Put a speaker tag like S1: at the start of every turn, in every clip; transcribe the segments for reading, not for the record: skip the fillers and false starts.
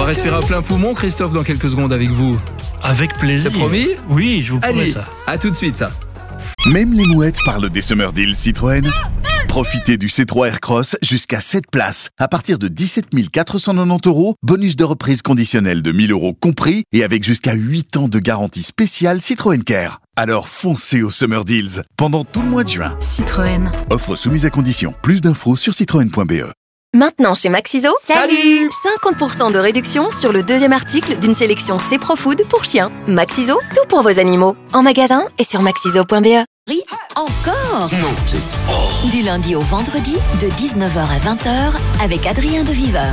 S1: respirer à plein poumon, Christophe, dans quelques secondes avec vous.
S2: Avec plaisir.
S1: C'est promis ?
S2: Oui, je vous promets
S1: Allez,
S2: ça.
S1: à tout de suite.
S3: Même les mouettes parlent des Summer Deals Citroën. Profitez du C3 Aircross jusqu'à 7 places à partir de 17 490 €, bonus de reprise conditionnel de 1 000 € compris et avec jusqu'à 8 ans de garantie spéciale Citroën Care. Alors foncez aux Summer Deals pendant tout le mois de juin.
S4: Citroën.
S3: Offre soumise à condition. Plus d'infos sur citroën.be.
S5: Maintenant chez Maxiso,
S4: Salut
S5: 50% de réduction sur le deuxième article d'une sélection C-Pro Food pour chiens. Maxiso, tout pour vos animaux. En magasin et sur maxiso.be.
S6: Encore Non, c'est... Du lundi au vendredi, de 19h à 20h, avec Adrien de Viveur.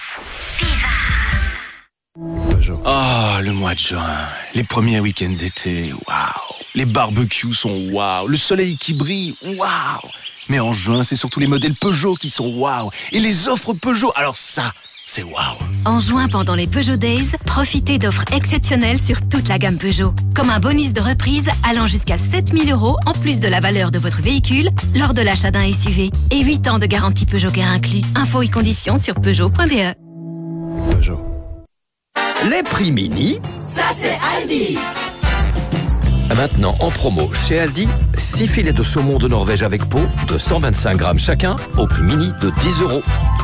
S7: Ah, le mois de juin, les premiers week-ends d'été, waouh. Les barbecues sont waouh, le soleil qui brille, waouh. Mais en juin, c'est surtout les modèles Peugeot qui sont waouh. Et les offres Peugeot, alors ça, c'est waouh.
S4: En juin, pendant les Peugeot Days, profitez d'offres exceptionnelles sur toute la gamme Peugeot. Comme un bonus de reprise allant jusqu'à 7 000 € en plus de la valeur de votre véhicule lors de l'achat d'un SUV. Et 8 ans de garantie Peugeot Care inclus. Infos et conditions sur Peugeot.be.
S7: Peugeot.
S8: Les prix mini,
S6: Ça, c'est Aldi.
S8: maintenant en promo chez Aldi. 6 filets de saumon de Norvège avec peau de 125 grammes chacun au prix mini de 10 €.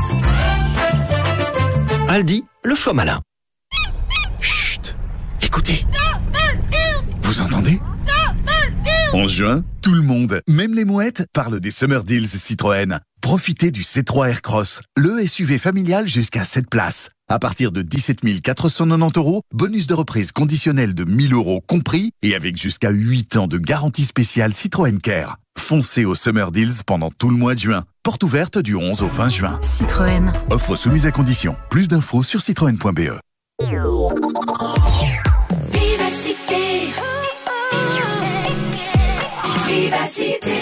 S8: Aldi, le choix malin.
S3: Chut, écoutez. Vous entendez ? En juin, tout le monde, même les mouettes, parle des Summer Deals Citroën. Profitez du C3 Aircross, le SUV familial jusqu'à 7 places. À partir de 17 490 €, bonus de reprise conditionnel de 1 000 € compris et avec jusqu'à 8 ans de garantie spéciale Citroën Care. Foncez aux Summer Deals pendant tout le mois de juin. Porte ouverte du 11 au 20 juin.
S4: Citroën.
S3: Offre soumise à condition. Plus d'infos sur citroën.be.
S6: Vivacité. Vivacité.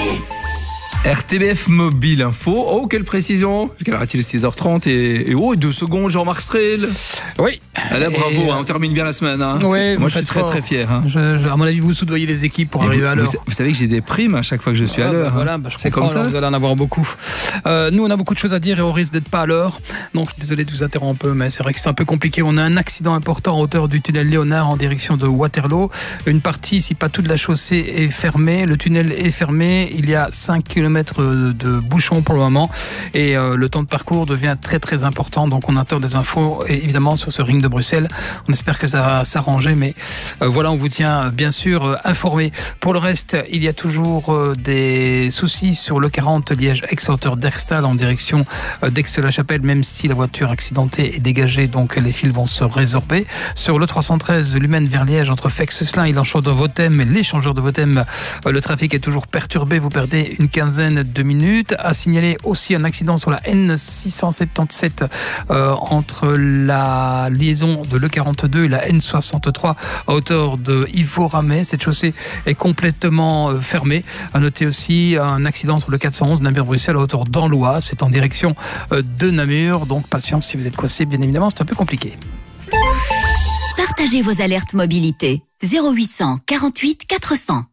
S1: RTBF Mobile Info. Oh, quelle précision. Quelle heure est-il ? 6h30 et 2 secondes, Jean-Marc Strel.
S9: Oui.
S1: Là, bravo, on termine bien la semaine. Hein.
S9: Oui,
S1: moi, je suis très fier. Hein.
S9: À mon avis, vous soudoyez les équipes pour arriver à l'heure.
S1: Vous savez que j'ai des primes à chaque fois que je suis à l'heure.
S9: Voilà, c'est comme ça. Vous allez en avoir beaucoup. Nous, on a beaucoup de choses à dire et on risque d'être pas à l'heure. Donc, désolé de vous interrompre un peu, mais c'est vrai que c'est un peu compliqué. On a un accident important en hauteur du tunnel Léonard en direction de Waterloo. Une partie, si pas toute la chaussée, est fermée. Le tunnel est fermé. Il y a 5 km de bouchons pour le moment et le temps de parcours devient très très important. Donc, on attend des infos et évidemment sur ce ring de Bruxelles. On espère que ça va s'arranger, mais voilà, on vous tient bien sûr informé. Pour le reste, il y a toujours des soucis sur le 40 Liège-Aix à hauteur d'Erstal en direction d'Aix-la-Chapelle, même si la voiture accidentée est dégagée, donc les fils vont se résorber. Sur le 313 Lumène vers Liège entre Fex-Slin et l'Enchant-de-Votem et l'échangeur de Votem, le trafic est toujours perturbé. Vous perdez une quinzaine de minutes. À signaler aussi un accident sur la N677 entre la liaison de l'E42 et la N63 à hauteur de Yvaux-Ramet. Cette chaussée est complètement fermée. À noter aussi un accident sur le 411 Namur-Bruxelles à hauteur d'Anlois. C'est en direction de Namur. Donc patience si vous êtes coincé, bien évidemment, c'est un peu compliqué.
S6: Partagez vos alertes mobilité. 0800 48 400.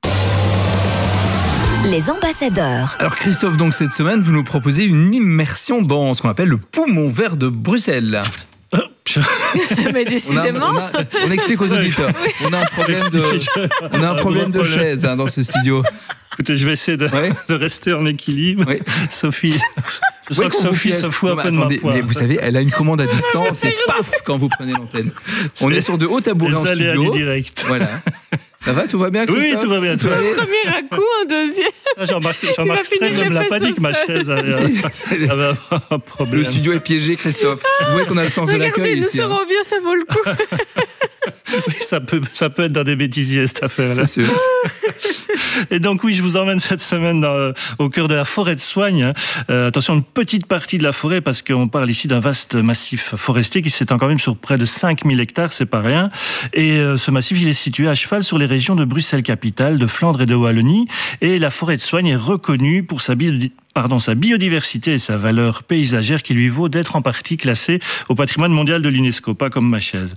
S6: Les ambassadeurs.
S1: Alors Christophe, donc cette semaine, vous nous proposez une immersion dans ce qu'on appelle le poumon vert de Bruxelles.
S4: Mais décidément.
S1: On explique aux auditeurs. On a un problème de chaise dans ce studio.
S2: Écoutez, je vais essayer de rester en équilibre. Oui. Sophie, je sens que Sophie se fout un peu de ma poire.
S1: Mais vous savez, elle a une commande à distance et paf, quand vous prenez l'antenne. On est sur de hauts tabourets en studio.
S2: Direct.
S1: Voilà. Ça va, tout va bien, Christophe?
S2: Oui, tout va bien.
S4: Un premier à coup, un deuxième.
S2: Jean-Marc Strel ne l'a pas dit que ma chaise avait un problème.
S1: Le studio est piégé, Christophe. Vous voyez qu'on a le sens de l'accueil ici.
S4: Regardez, nous serons bien, ça vaut le coup.
S2: Oui, ça peut être dans des bêtisiers, cette affaire-là.
S1: C'est sûr.
S2: Et donc oui, je vous emmène cette semaine au cœur de la forêt de Soignes. Attention, une petite partie de la forêt, parce qu'on parle ici d'un vaste massif forestier qui s'étend quand même sur près de 5000 hectares, c'est pas rien. Et ce massif, il est situé à cheval sur les régions de Bruxelles-Capitale, de Flandre et de Wallonie. Et la forêt de Soignes est reconnue pour sa sa biodiversité et sa valeur paysagère qui lui vaut d'être en partie classé au patrimoine mondial de l'UNESCO, pas comme ma chaise.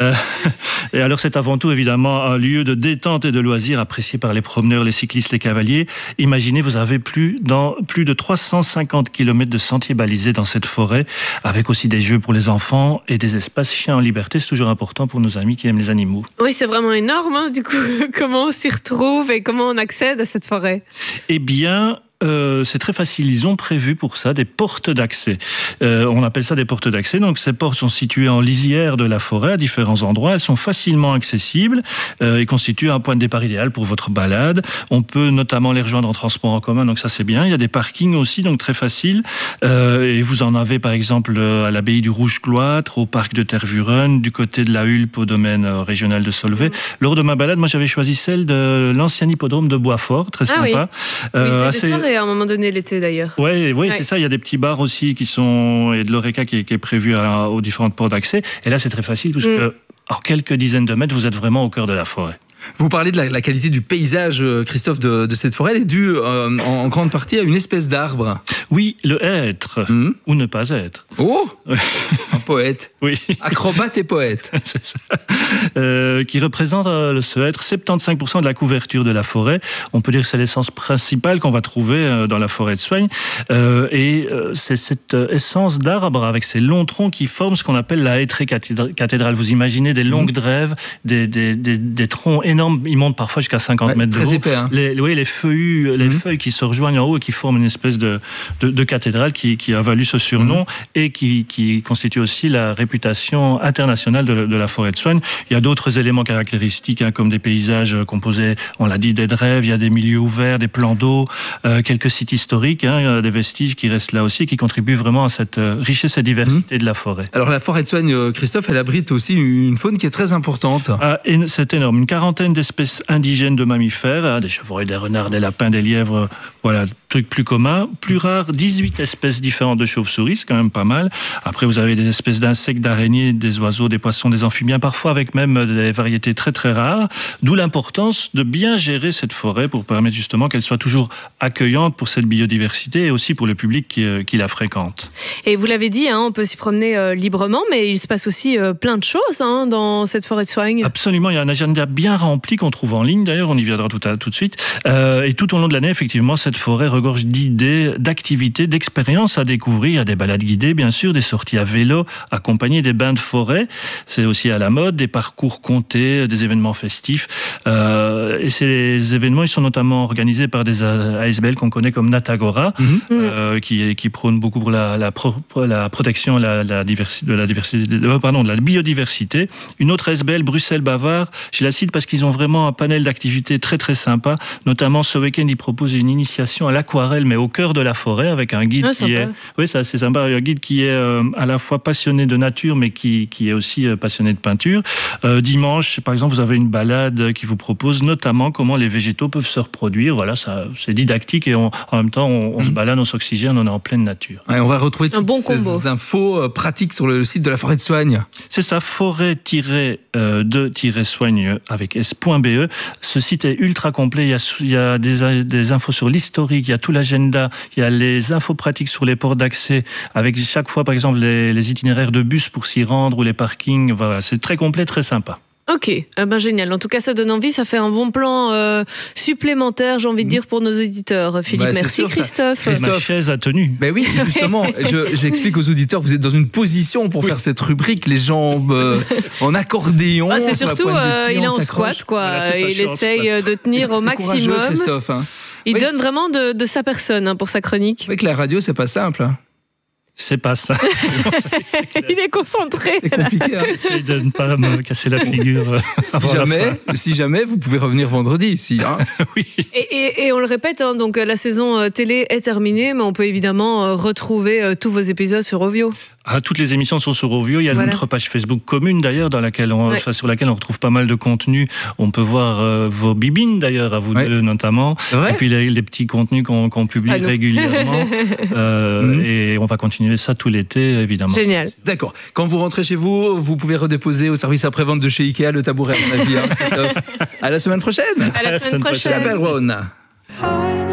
S2: Et alors c'est avant tout évidemment un lieu de détente et de loisirs apprécié par les promeneurs, les cyclistes, les cavaliers. Imaginez, vous avez plus de 350 km de sentiers balisés dans cette forêt, avec aussi des jeux pour les enfants et des espaces chiens en liberté. C'est toujours important pour nos amis qui aiment les animaux.
S10: Oui, c'est vraiment énorme, hein, du coup. Comment on s'y retrouve et comment on accède à cette forêt?
S2: Eh bien, c'est très facile, ils ont prévu pour ça des portes d'accès. On appelle ça des portes d'accès. Donc ces portes sont situées en lisière de la forêt à différents endroits. Elles sont facilement accessibles et constituent un point de départ idéal pour votre balade. On peut notamment les rejoindre en transport en commun, donc ça c'est bien. Il y a des parkings aussi, donc très facile. Et vous en avez par exemple à l'abbaye du Rouge-Cloître, au parc de Tervuren, du côté de la Hulpe au domaine régional de Solvay. Lors de ma balade, moi j'avais choisi celle de l'ancien hippodrome de Boisfort, très sympa.
S10: À un moment donné l'été d'ailleurs.
S2: Oui, c'est ça. Il y a des petits bars aussi et de l'Oreca qui est prévu aux différentes portes d'accès. Et là, c'est très facile parce que en quelques dizaines de mètres, vous êtes vraiment au cœur de la forêt.
S1: Vous parlez de la qualité du paysage, Christophe, de cette forêt. Elle est due en grande partie à une espèce d'arbre.
S2: Oui, le être ou ne pas être.
S1: Oh, un poète.
S2: Oui.
S1: Acrobate et poète.
S2: C'est ça. Qui représente ce être 75% de la couverture de la forêt. On peut dire que c'est l'essence principale qu'on va trouver dans la forêt de Soignes. Et c'est cette essence d'arbre avec ces longs troncs qui forment ce qu'on appelle la hêtraie cathédrale. Vous imaginez des longues drèves, des troncs énormes, ils montent parfois jusqu'à 50 mètres de haut.
S1: Très épais, hein.
S2: Les feuilles qui se rejoignent en haut et qui forment une espèce de cathédrale qui a valu ce surnom et qui constitue aussi la réputation internationale de la forêt de Soignes. Il y a d'autres éléments caractéristiques, hein, comme des paysages composés, on l'a dit, des drèves, il y a des milieux ouverts, des plans d'eau, quelques sites historiques, hein, des vestiges qui restent là aussi, qui contribuent vraiment à cette richesse et diversité de la forêt.
S1: Alors la forêt de Soignes, Christophe, elle abrite aussi une faune qui est très importante.
S2: C'est énorme, une quarantaine d'espèces indigènes de mammifères, des chevreuils, des renards, des lapins, des lièvres, voilà, trucs plus communs. Plus rares, 18 espèces différentes de chauves-souris, c'est quand même pas mal. Après, vous avez des espèces d'insectes, d'araignées, des oiseaux, des poissons, des amphibiens, parfois avec même des variétés très très rares. D'où l'importance de bien gérer cette forêt pour permettre justement qu'elle soit toujours accueillante pour cette biodiversité et aussi pour le public qui la fréquente.
S10: Et vous l'avez dit, hein, on peut s'y promener librement, mais il se passe aussi plein de choses dans cette forêt de Soignes.
S2: Absolument, il y a un agenda bien rempli qu'on trouve en ligne, d'ailleurs, on y viendra tout de suite. Et tout au long de l'année, effectivement, cette forêt regorge d'idées, d'activités, d'expériences à découvrir. Il y a des balades guidées, bien sûr, des sorties à vélo, accompagnées des bains de forêt. C'est aussi à la mode, des parcours comptés, des événements festifs. Et ces événements, ils sont notamment organisés par des ASBL qu'on connaît comme Natagora, qui prônent beaucoup pour la protection de la biodiversité. Une autre ASBL, Bruxelles-Bavard, je la cite parce qu'ils ont vraiment un panel d'activités très très sympa. Notamment ce week-end, ils proposent une initiation à l'aquarelle, mais au cœur de la forêt, avec un guide c'est sympa, un guide qui est à la fois passionné de nature, mais qui est aussi passionné de peinture. Dimanche, par exemple, vous avez une balade qui vous propose notamment comment les végétaux peuvent se reproduire. Voilà, ça, c'est didactique et en même temps, on se balade, on s'oxygène, on est en pleine nature.
S1: Ouais, on va retrouver toutes ces infos pratiques sur le site de la forêt de Soignes.
S2: C'est ça, forêt-de-soignes avec s.be. Ce site est ultra complet. Il y a des infos sur l'historique, il y a tout l'agenda, il y a les infos pratiques sur les ports d'accès, avec chaque fois, par exemple, les itinéraires de bus pour s'y rendre ou les parkings. Voilà, c'est très complet, très sympa.
S10: Ok, génial. En tout cas, ça donne envie, ça fait un bon plan supplémentaire, j'ai envie de dire, pour nos auditeurs. Philippe, merci sûr, Christophe.
S2: Ma chaise a tenu.
S1: Ben oui, justement, j'explique aux auditeurs, vous êtes dans une position pour faire cette rubrique, les jambes en accordéon.
S10: C'est surtout, il est en squat, quoi. Voilà, il essaye de tenir au maximum.
S1: Christophe, hein.
S10: Il donne vraiment de sa personne pour sa chronique.
S1: Oui, que la radio, c'est pas simple.
S2: C'est pas ça.
S10: Il est concentré.
S1: C'est compliqué. Hein.
S2: J'essaie de ne pas me casser la figure.
S1: Si jamais, vous pouvez revenir vendredi ici. Hein.
S2: Oui.
S10: Et on le répète, hein, donc la saison télé est terminée, mais on peut évidemment retrouver tous vos épisodes sur Ovio.
S2: Toutes les émissions sont sur Ovio. Il y a notre page Facebook commune d'ailleurs, sur laquelle on retrouve pas mal de contenu. On peut voir vos bibines d'ailleurs, à vous deux notamment. Et puis les petits contenus qu'on publie régulièrement. Et on va continuer ça tout l'été, évidemment.
S10: Génial.
S1: D'accord. Quand vous rentrez chez vous, vous pouvez redéposer au service après-vente de chez Ikea le tabouret, à mon avis. Hein, à la semaine prochaine.
S10: À la semaine prochaine.
S1: Ciao, Ron.